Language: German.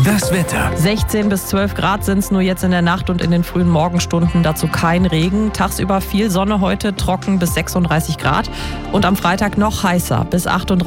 Das Wetter. 16 bis 12 Grad sind es nur jetzt in der Nacht und in den frühen Morgenstunden. Dazu kein Regen. Tagsüber viel Sonne heute, trocken bis 36 Grad. Und am Freitag noch heißer bis 38.